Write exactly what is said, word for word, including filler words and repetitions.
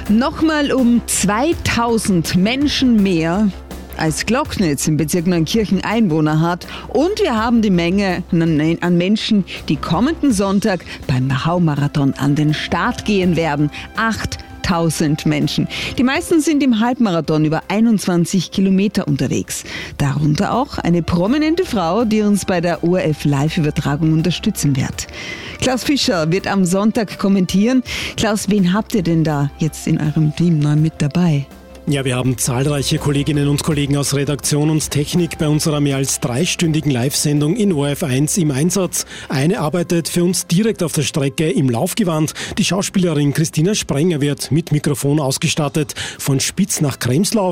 Nochmal um zweitausend Menschen mehr als Glocknitz im Bezirk Neunkirchen Einwohner hat. Und wir haben die Menge an Menschen, die kommenden Sonntag beim Wachau-Marathon an den Start gehen werden. achttausend Menschen. Die meisten sind im Halbmarathon über einundzwanzig Kilometer unterwegs. Darunter auch eine prominente Frau, die uns bei der O R F-Live-Übertragung unterstützen wird. Klaus Fischer wird am Sonntag kommentieren. Klaus, wen habt ihr denn da jetzt in eurem Team neu mit dabei? Ja, wir haben zahlreiche Kolleginnen und Kollegen aus Redaktion und Technik bei unserer mehr als dreistündigen Live-Sendung in O R F eins im Einsatz. Eine arbeitet für uns direkt auf der Strecke im Laufgewand. Die Schauspielerin Christina Sprenger wird mit Mikrofon ausgestattet. Von Spitz nach Kremslauf